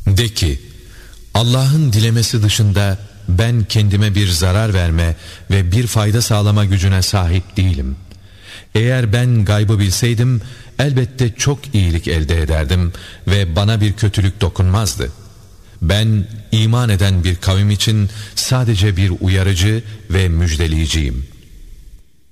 De ki, Allah'ın dilemesi dışında ben kendime bir zarar verme ve bir fayda sağlama gücüne sahip değilim. Eğer ben gaybı bilseydim elbette çok iyilik elde ederdim ve bana bir kötülük dokunmazdı. Ben iman eden bir kavim için sadece bir uyarıcı ve müjdeleyiciyim.